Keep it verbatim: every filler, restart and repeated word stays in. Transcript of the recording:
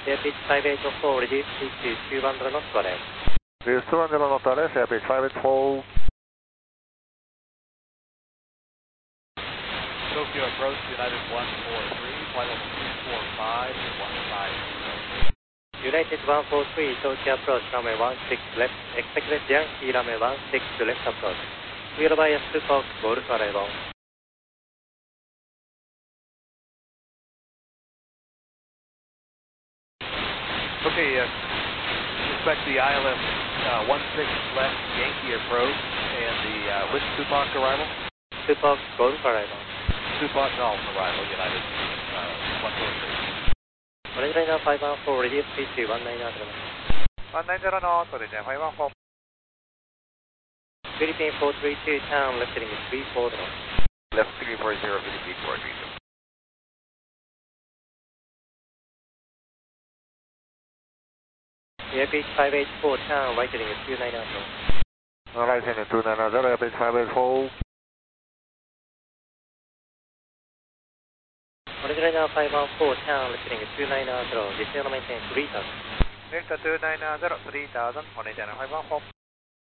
Pitch five eight four, reduce speed to two one zero knots, whatever. Reduce two one zero knots, whatever, Pitch five eight four. Tokyo approach, United one four three, flight level two four five to one five zero. United one four three, Tokyo approach, runway one six left, expected Yankee runway one six left approach. Clear bias to Fox, Golf arrival. Okay, uh, respect the I L S uh, one six left Yankee approach and the uh, which Tupac arrival? Tupac, Golf arrival. Tupac Golf arrival, United uh, one four three. Orange Liner five one four, reduce speed to one nine zero. one nine zero knots, Orange Liner five one four. Philippine four three two, town, left heading three four zero. Left three four zero, Philippine four three two. Air Pitch five eight four, town, right heading two nine zero. Right heading two nine zero, Air Pitch five eight four. Orange Liner five one four, town, left heading two nine zero. Descend maintain three thousand. Delta two nine zero, three thousand, Orange Liner five one four.